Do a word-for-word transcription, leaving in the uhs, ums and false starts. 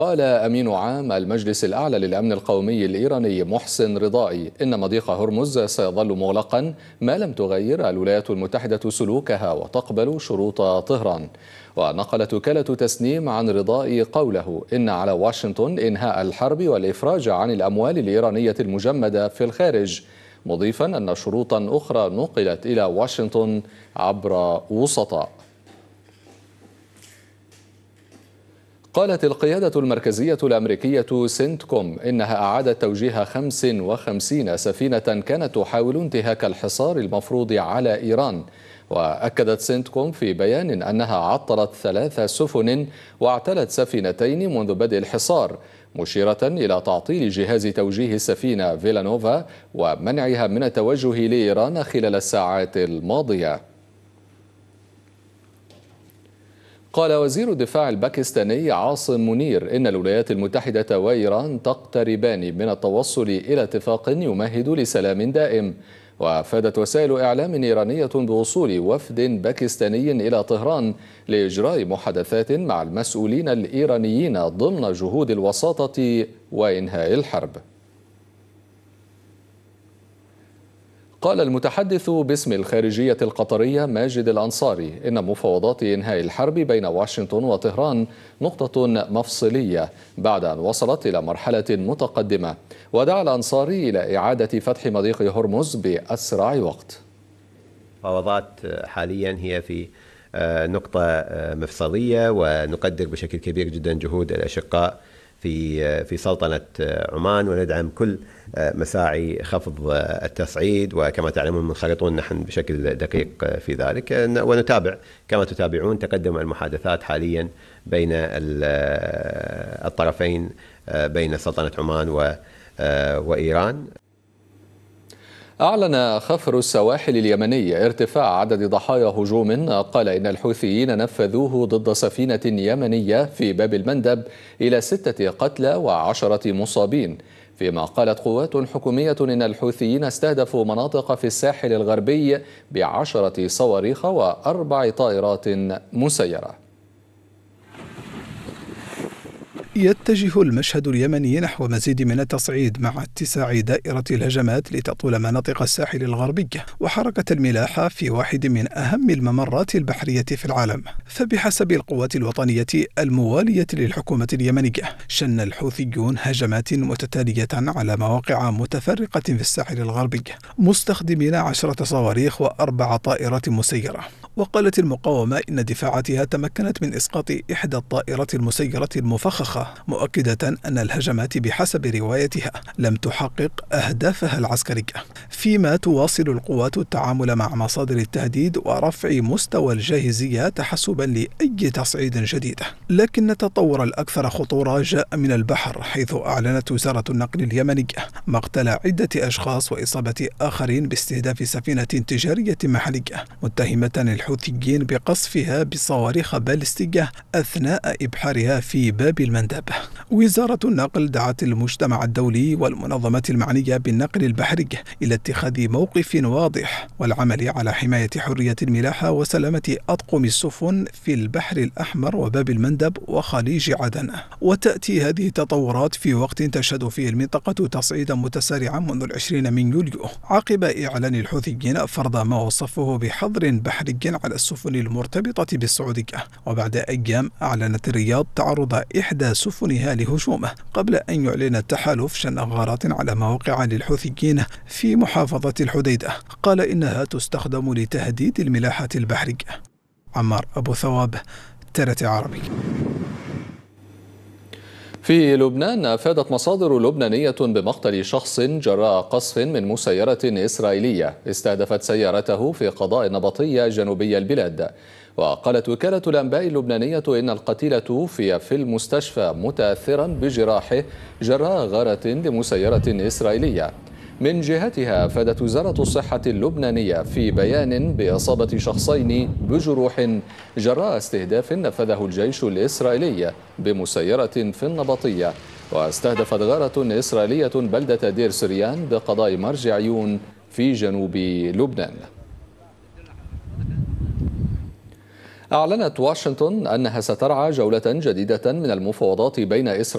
قال أمين عام المجلس الأعلى للأمن القومي الإيراني محسن رضائي إن مضيق هرمز سيظل مغلقا ما لم تغير الولايات المتحدة سلوكها وتقبل شروط طهران. ونقلت وكالة تسنيم عن رضائي قوله إن على واشنطن إنهاء الحرب والإفراج عن الأموال الإيرانية المجمدة في الخارج، مضيفا أن شروطا أخرى نقلت إلى واشنطن عبر وسطاء. قالت القيادة المركزية الأمريكية سنتكوم إنها أعادت توجيه خمس وخمسين سفينة كانت تحاول انتهاك الحصار المفروض على إيران. وأكدت سنتكوم في بيان أنها عطلت ثلاث سفن واعتلت سفينتين منذ بدء الحصار، مشيرة إلى تعطيل جهاز توجيه السفينة فيلانوفا ومنعها من التوجه لإيران خلال الساعات الماضية. قال وزير الدفاع الباكستاني عاصم منير إن الولايات المتحدة وإيران تقتربان من التوصل إلى اتفاق يمهد لسلام دائم. وأفادت وسائل إعلام إيرانية بوصول وفد باكستاني إلى طهران لإجراء محادثات مع المسؤولين الإيرانيين ضمن جهود الوساطة وإنهاء الحرب. قال المتحدث باسم الخارجية القطرية ماجد الأنصاري إن مفاوضات إنهاء الحرب بين واشنطن وطهران نقطة مفصلية بعد أن وصلت إلى مرحلة متقدمة، ودعا الأنصاري إلى إعادة فتح مضيق هرمز بأسرع وقت. المفاوضات حاليا هي في نقطة مفصلية، ونقدر بشكل كبير جدا جهود الأشقاء في في سلطنة عمان، وندعم كل مساعي خفض التصعيد، وكما تعلمون منخرطون نحن بشكل دقيق في ذلك، ونتابع كما تتابعون تقدم المحادثات حاليا بين الطرفين بين سلطنة عمان وإيران. أعلن خفر السواحل اليمني ارتفاع عدد ضحايا هجوم قال إن الحوثيين نفذوه ضد سفينة يمنية في باب المندب إلى ستة قتلى وعشرة مصابين، فيما قالت قوات حكومية إن الحوثيين استهدفوا مناطق في الساحل الغربي بعشرة صواريخ وأربع طائرات مسيرة. يتجه المشهد اليمني نحو مزيد من التصعيد مع اتساع دائرة الهجمات لتطول مناطق الساحل الغربي وحركة الملاحة في واحد من أهم الممرات البحرية في العالم. فبحسب القوات الوطنية الموالية للحكومة اليمنية، شن الحوثيون هجمات متتالية على مواقع متفرقة في الساحل الغربي مستخدمين عشرة صواريخ وأربع طائرات مسيرة. وقالت المقاومة إن دفاعاتها تمكنت من إسقاط إحدى الطائرات المسيرة المفخخة، مؤكدة أن الهجمات بحسب روايتها لم تحقق أهدافها العسكرية، فيما تواصل القوات التعامل مع مصادر التهديد ورفع مستوى الجاهزية تحسبا لأي تصعيد جديد. لكن التطور الأكثر خطورة جاء من البحر، حيث أعلنت وزارة النقل اليمنية مقتل عدة أشخاص وإصابة آخرين باستهداف سفينة تجارية محلية، متهمة الحوثيين بقصفها بصواريخ باليستية أثناء إبحارها في باب المندب. وزارة النقل دعت المجتمع الدولي والمنظمات المعنية بالنقل البحري إلى اتخاذ موقف واضح والعمل على حماية حرية الملاحة وسلامة أطقم السفن في البحر الأحمر وباب المندب وخليج عدن. وتأتي هذه التطورات في وقت تشهد فيه المنطقة تصعيدا متسارعا منذ العشرين من يوليو، عقب إعلان الحوثيين فرض ما وصفوه بحظر بحري على السفن المرتبطة بالسعودية، وبعد أيام أعلنت الرياض تعرض إحدى سفنها لهجومه، قبل أن يعلن التحالف شن غارات على مواقع للحوثيين في محافظة الحديدة قال إنها تستخدم لتهديد الملاحة البحرية. عمار أبو ثواب، ترتي عربي. في لبنان أفادت مصادر لبنانية بمقتل شخص جراء قصف من مسيرة إسرائيلية استهدفت سيارته في قضاء النبطية جنوبي البلاد. وقالت وكالة الأنباء اللبنانية إن القتيل توفي في المستشفى متأثرا بجراحه جراء غارة لمسيرة إسرائيلية. من جهتها أفادت وزارة الصحة اللبنانية في بيان بإصابة شخصين بجروح جراء استهداف نفذه الجيش الإسرائيلي بمسيرة في النبطية، واستهدفت غارة إسرائيلية بلدة دير سريان بقضاء مرج عيون في جنوب لبنان. أعلنت واشنطن أنها سترعى جولة جديدة من المفاوضات بين إسرائيل